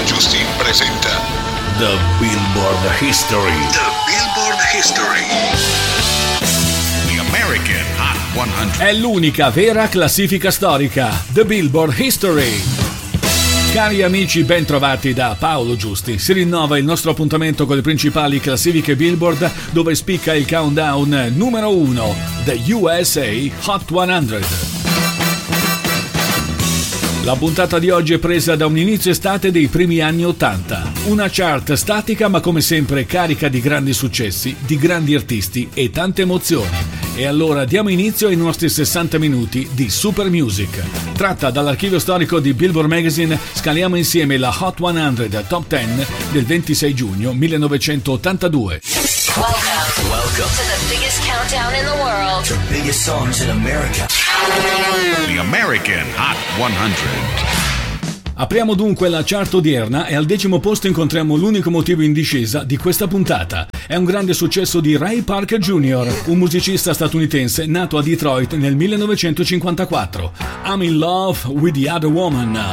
Giusti presenta The Billboard History. The Billboard History. The American Hot 100. È l'unica vera classifica storica, The Billboard History. Cari amici, ben trovati da Paolo Giusti. Si rinnova il nostro appuntamento con le principali classifiche Billboard, dove spicca il countdown numero 1, The USA Hot 100. La puntata di oggi è presa da un inizio estate dei primi anni 80. Una chart statica ma come sempre carica di grandi successi, di grandi artisti e tante emozioni. E allora diamo inizio ai nostri 60 minuti di Super Music. Tratta dall'archivio storico di Billboard Magazine, scaliamo insieme la Hot 100 Top 10 del 26 giugno 1982. Welcome to the biggest countdown in the world. The biggest songs in America. The American Hot 100. Apriamo dunque la chart odierna e al 10° posto incontriamo l'unico motivo in discesa di questa puntata. È un grande successo di Ray Parker Jr., un musicista statunitense nato a Detroit nel 1954. I'm in love with the other woman.